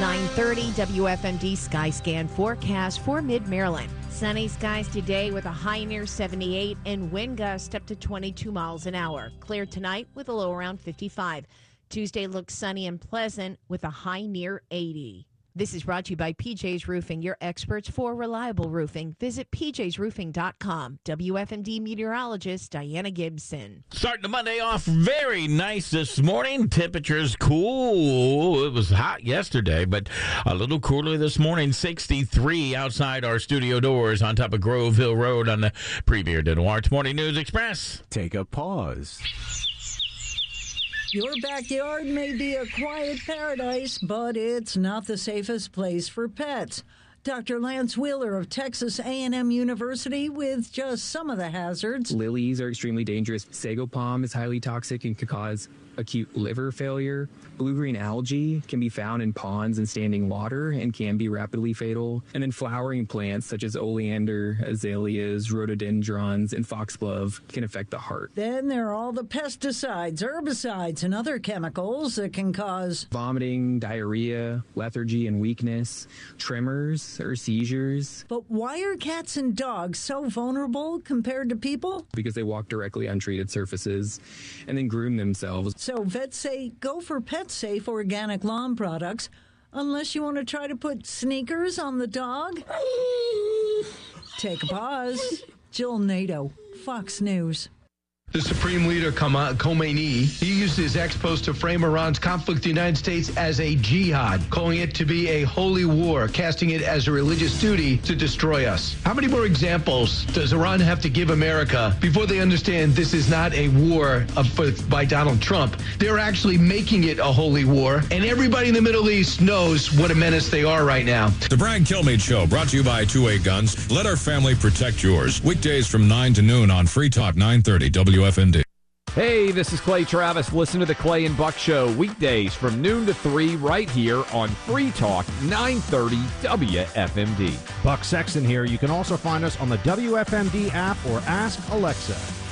9:30 WFMD Sky Scan forecast for mid-Maryland. Sunny skies today with a high near 78 and wind gusts up to 22 miles an hour. Clear tonight with a low around 55. Tuesday looks sunny and pleasant with a high near 80. This is brought to you by PJ's Roofing, your experts for reliable roofing. Visit pjsroofing.com. WFMD meteorologist Diana Gibson. Starting the Monday off very nice this morning. Temperatures cool. It was hot yesterday, but a little cooler this morning. 63 outside our studio doors on top of Grove Hill Road on the Premier Dental Arts Morning News Express. Take a pause. Your backyard may be a quiet paradise, but it's not the safest place for pets. Dr. Lance Wheeler of Texas A&M University with just some of the hazards. Lilies are extremely dangerous. Sago palm is highly toxic and could cause acute liver failure. Blue-green algae can be found in ponds and standing water and can be rapidly fatal. And then flowering plants such as oleander, azaleas, rhododendrons, and foxglove can affect the heart. Then there are all the pesticides, herbicides, and other chemicals that can cause vomiting, diarrhea, lethargy and weakness, tremors or seizures. But why are cats and dogs so vulnerable compared to people? Because they walk directly on treated surfaces and then groom themselves. So vets say go for pet-safe organic lawn products, unless you want to try to put sneakers on the dog. Take a pause. Jill Nato, Fox News. The Supreme Leader Khomeini, he used his ex-post to frame Iran's conflict with the United States as a jihad, calling it to be a holy war, casting it as a religious duty to destroy us. How many more examples does Iran have to give America before they understand this is not a war by Donald Trump? They're actually making it a holy war, and everybody in the Middle East knows what a menace they are right now. The Brad Kilmeade Show, brought to you by 2A Guns. Let our family protect yours. Weekdays from 9 to noon on Free Talk 930 WFMD. Hey, this is Clay Travis. Listen to the Clay and Buck Show weekdays from noon to 3 right here on Free Talk 930 WFMD. Buck Sexton here. You can also find us on the WFMD app or Ask Alexa.